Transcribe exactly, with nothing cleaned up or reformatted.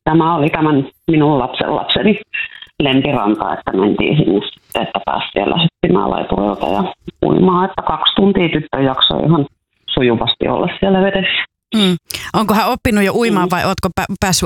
tämä oli tämän minun lapsen lapseni lempiranta, että mentiin sinne sitten, että päästiin lähestymään laiturilta ja uimaan, että kaksi tuntia tyttö jaksoi ihan sujuvasti olla siellä vedessä. Mm. Onko hän oppinut jo uimaan vai ootko pä- päässyt